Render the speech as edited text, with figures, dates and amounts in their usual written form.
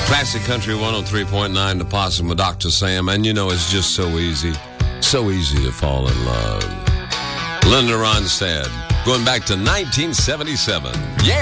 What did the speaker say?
Classic Country 103.9, The Possum with Dr. Sam. And you know, it's just so easy to fall in love. Linda Ronstadt, going back to 1977. Yeah.